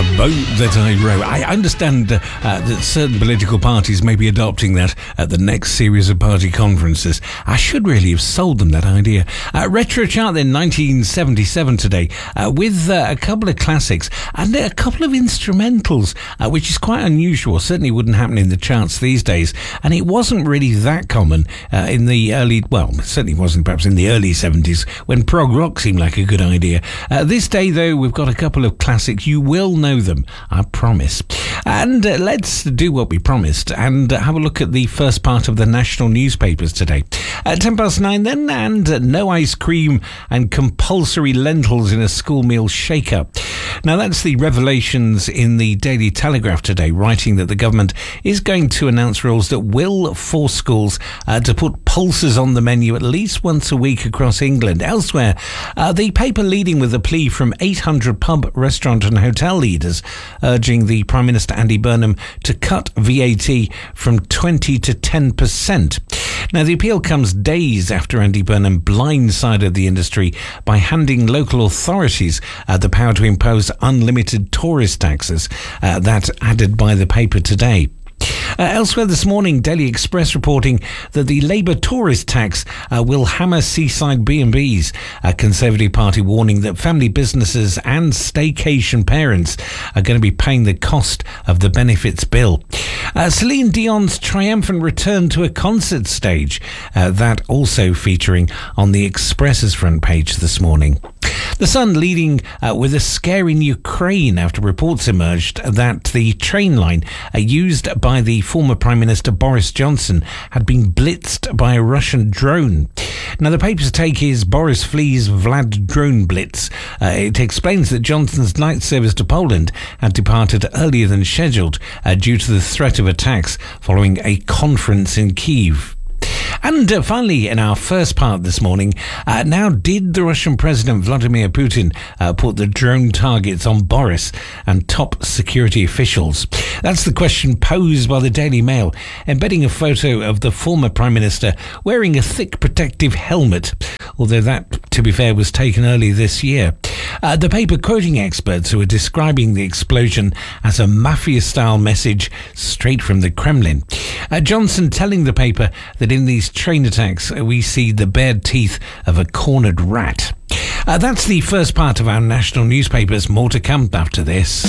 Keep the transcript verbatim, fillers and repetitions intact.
A boat that I row. I understand uh, uh, that certain political parties may be adopting that at the next series of party conferences. I should really have sold them that idea. Uh, retro chart then, nineteen seventy-seven today, uh, with uh, a couple of classics and a couple of instrumentals, uh, which is quite unusual. Certainly wouldn't happen in the charts these days, and it wasn't really that common uh, in the early, well, it certainly wasn't perhaps in the early seventies when prog rock seemed like a good idea. Uh, this day, though, we've got a couple of classics. You will know them, I promise. And uh, let's do what we promised and uh, have a look at the first part of the national newspapers today. At ten past nine then, and uh, no ice cream and compulsory lentils in a school meal shake-up. Now, that's the revelations in the Daily Telegraph today, writing that the government is going to announce rules that will force schools uh, to put pulses on the menu at least once a week across England. Elsewhere, uh, the paper leading with a plea from eight hundred pub, restaurant and hotel leaders urging the Prime Minister Andy Burnham to cut V A T from twenty to ten percent. Now, the appeal comes days after Andy Burnham blindsided the industry by handing local authorities uh, the power to impose unlimited tourist taxes. Uh, that added by the paper today. Uh, elsewhere this morning, Daily Express reporting that the Labour tourist tax uh, will hammer seaside B and Bs. A Conservative Party warning that family businesses and staycation parents are going to be paying the cost of the benefits bill. Uh, Celine Dion's triumphant return to a concert stage. Uh, that also featuring on the Express's front page this morning. The Sun leading uh, with a scare in Ukraine after reports emerged that the train line uh, used by the former Prime Minister Boris Johnson had been blitzed by a Russian drone. Now, the paper's take is Boris flees Vlad drone blitz. Uh, it explains that Johnson's night service to Poland had departed earlier than scheduled uh, due to the threat of attacks following a conference in Kyiv. And uh, finally, in our first part this morning, uh, now did the Russian President Vladimir Putin uh, put the drone targets on Boris and top security officials? That's the question posed by the Daily Mail, embedding a photo of the former Prime Minister wearing a thick protective helmet, although that, to be fair, was taken early this year. Uh, the paper quoting experts who are describing the explosion as a mafia-style message straight from the Kremlin. Uh, Johnson telling the paper that in these train attacks we see the bared teeth of a cornered rat. Uh, that's the first part of our national newspapers. More to come after this.